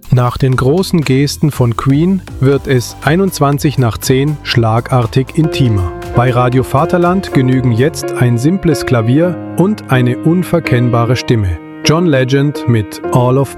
Nach den großen Gesten von Queen wird es 21:10 schlagartig intimer. Bei Radio Vaterland genügen jetzt ein simples Klavier und eine unverkennbare Stimme. John Legend mit All of